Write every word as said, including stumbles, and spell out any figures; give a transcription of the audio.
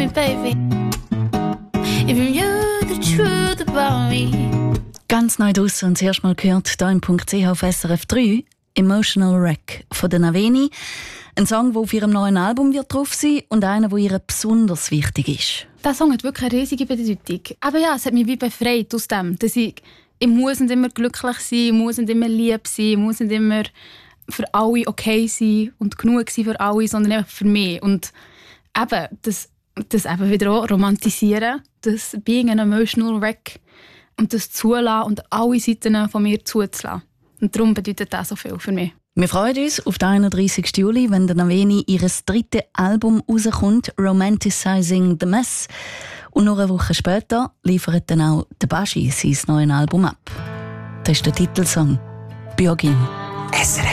me, baby. Even you the truth about me. Ganz neu draussen und zuerst mal gehört hier im Punkt C H auf S R F drei «Emotional Wreck» von der Naveni. Ein Song, der auf ihrem neuen Album wird drauf sein und einer, der ihr besonders wichtig ist. Der Song hat wirklich eine riesige Bedeutung. Aber ja, es hat mich wie befreit aus dem, dass ich, ich muss nicht immer glücklich sein, ich muss nicht immer lieb sein, ich muss nicht immer für alle okay sein und genug sein für alle, sondern einfach für mich. Und eben, das, das eben wieder auch romantisieren, das «Being an emotional wreck» und das zulassen und alle Seiten von mir zuzulassen. Und darum bedeutet das so viel für mich. Wir freuen uns auf den einunddreißigsten Juli, wenn der Naveni ihr drittes Album rauskommt, «Romanticizing the Mess». Und noch eine Woche später liefert dann auch der Baschi sein neues Album ab. Das ist der Titelsong «Biogin». S R